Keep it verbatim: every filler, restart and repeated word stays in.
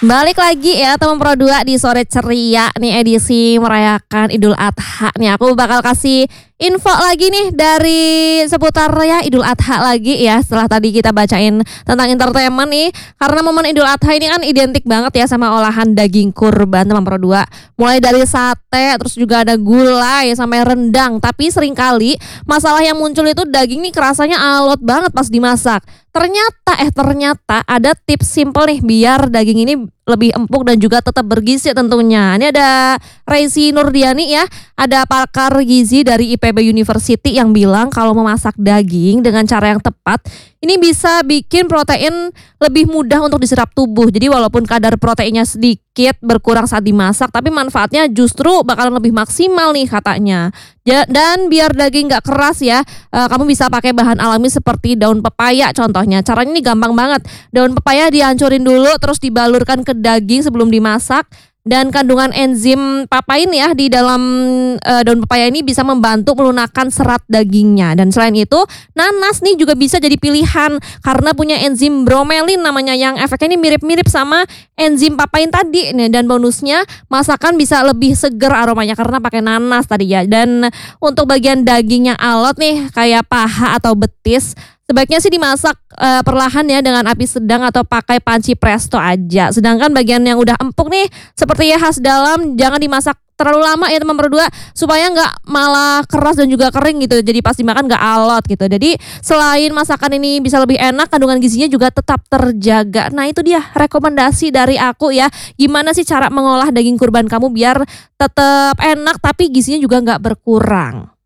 Balik lagi ya teman Pro dua di sore ceria nih edisi merayakan Idul Adha nih. Aku bakal kasih info lagi nih dari seputar ya Idul Adha lagi ya. Setelah tadi kita bacain tentang entertainment nih. Karena momen Idul Adha ini kan identik banget ya sama olahan daging kurban teman Pro dua. Mulai dari sate, terus juga ada gulai sampai rendang. Tapi seringkali masalah yang muncul itu daging nih kerasanya alot banget pas dimasak. Ternyata eh ternyata ada tips simple nih biar daging ini lebih empuk dan juga tetap bergizi tentunya. Ini ada Reisi Nurdiani ya, ada pakar gizi dari I P B University yang bilang kalau memasak daging dengan cara yang tepat ini bisa bikin protein lebih mudah untuk diserap tubuh. Jadi walaupun kadar proteinnya sedikit berkurang saat dimasak, tapi manfaatnya justru bakalan lebih maksimal nih katanya. Dan biar daging gak keras ya, kamu bisa pakai bahan alami seperti daun pepaya contohnya. Caranya ini gampang banget. Daun pepaya dihancurin dulu terus dibalurkan ke daging sebelum dimasak. Dan kandungan enzim papain ya di dalam e, daun pepaya ini bisa membantu melunakkan serat dagingnya. Dan selain itu nanas nih juga bisa jadi pilihan karena punya enzim bromelin namanya yang efeknya ini mirip-mirip sama enzim papain tadi nih. Dan bonusnya masakan bisa lebih seger aromanya karena pakai nanas tadi ya. Dan untuk bagian daging yang alot nih kayak paha atau betis, sebaiknya sih dimasak e, perlahan ya dengan api sedang atau pakai panci presto aja. Sedangkan bagian yang udah empuk nih seperti ya khas dalam jangan dimasak terlalu lama ya teman berdua supaya nggak malah keras dan juga kering gitu. Jadi pas dimakan nggak alot gitu. Jadi selain masakan ini bisa lebih enak, kandungan gizinya juga tetap terjaga. Nah itu dia rekomendasi dari aku ya. Gimana sih cara mengolah daging kurban kamu biar tetap enak tapi gizinya juga nggak berkurang.